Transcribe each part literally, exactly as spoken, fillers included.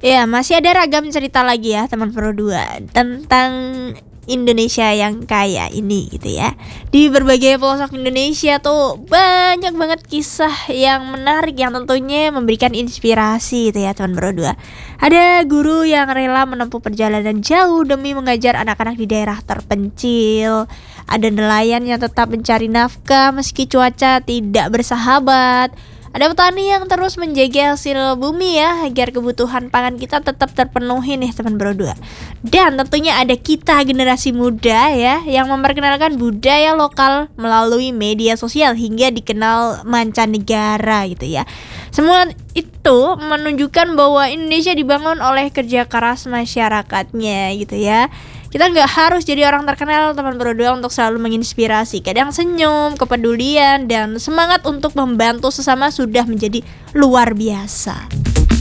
Ya, masih ada ragam cerita lagi ya teman Pro dua tentang Indonesia yang kaya ini gitu ya. Di berbagai pelosok Indonesia tuh banyak banget kisah yang menarik yang tentunya memberikan inspirasi gitu ya teman Pro dua. Ada guru yang rela menempuh perjalanan jauh demi mengajar anak-anak di daerah terpencil. Ada nelayan yang tetap mencari nafkah meski cuaca tidak bersahabat. Ada petani yang terus menjaga hasil bumi ya agar kebutuhan pangan kita tetap terpenuhi nih teman Bro dua. Dan tentunya ada kita generasi muda ya yang memperkenalkan budaya lokal melalui media sosial hingga dikenal mancanegara gitu ya. Semua itu menunjukkan bahwa Indonesia dibangun oleh kerja keras masyarakatnya gitu ya. Kita nggak harus jadi orang terkenal teman Pro dua untuk selalu menginspirasi. Kadang senyum, kepedulian, dan semangat untuk membantu sesama sudah menjadi luar biasa.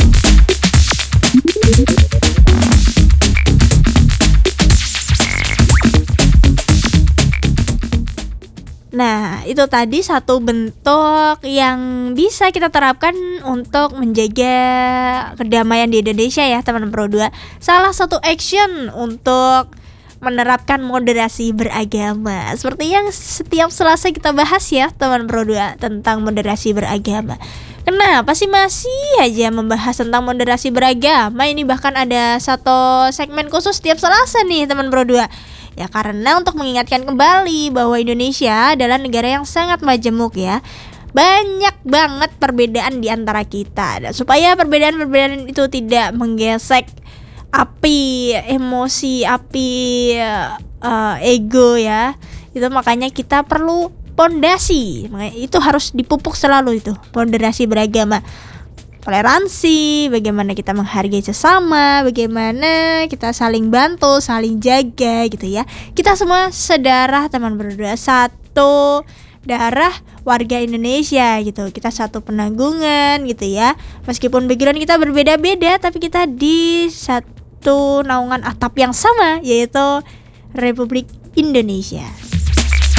Nah, itu tadi satu bentuk yang bisa kita terapkan untuk menjaga kedamaian di Indonesia ya teman Pro dua. Salah satu action untuk menerapkan moderasi beragama. Seperti yang setiap Selasa kita bahas ya teman Pro dua tentang moderasi beragama. Kenapa sih masih aja membahas tentang moderasi beragama? Ini bahkan ada satu segmen khusus setiap Selasa nih teman Pro dua. Ya karena untuk mengingatkan kembali bahwa Indonesia adalah negara yang sangat majemuk ya. Banyak banget perbedaan di antara kita. Dan supaya perbedaan-perbedaan itu tidak menggesek api emosi, api uh, ego ya. Itu makanya kita perlu pondasi. Itu harus dipupuk selalu itu, moderasi beragama. Toleransi, bagaimana kita menghargai sesama, bagaimana kita saling bantu, saling jaga gitu ya. Kita semua sedarah teman berdua, satu darah warga Indonesia gitu. Kita satu penanggungan gitu ya. Meskipun background kita berbeda-beda, tapi kita di satu naungan atap yang sama, yaitu Republik Indonesia.